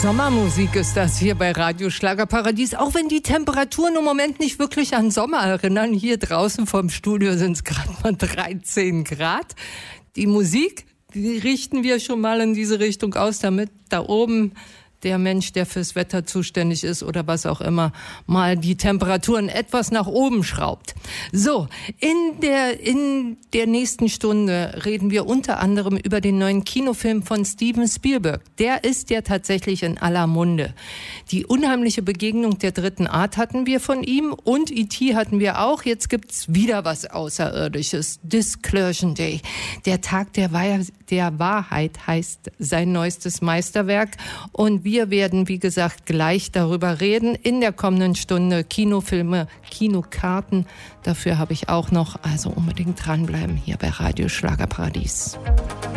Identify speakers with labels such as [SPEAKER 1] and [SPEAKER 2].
[SPEAKER 1] Sommermusik ist das hier bei Radio Schlagerparadies, auch wenn die Temperaturen im Moment nicht wirklich an Sommer erinnern. Hier draußen vom Studio sind es gerade mal 13 Grad. Die Musik, die richten wir schon mal in diese Richtung aus, damit da oben der Mensch, der fürs Wetter zuständig ist oder was auch immer, mal die Temperaturen etwas nach oben schraubt. So, in der nächsten Stunde reden wir unter anderem über den neuen Kinofilm von Steven Spielberg. Der ist ja tatsächlich in aller Munde. Die unheimliche Begegnung der dritten Art hatten wir von ihm und E.T. hatten wir auch. Jetzt gibt's wieder was Außerirdisches. Disclosure Day. Der Tag der Wahrheit heißt sein neuestes Meisterwerk. Und wir werden, wie gesagt, gleich darüber reden. In der kommenden Stunde Kinofilme, Kinokarten. Dafür habe ich auch noch, also unbedingt dranbleiben hier bei Radio Schlagerparadies.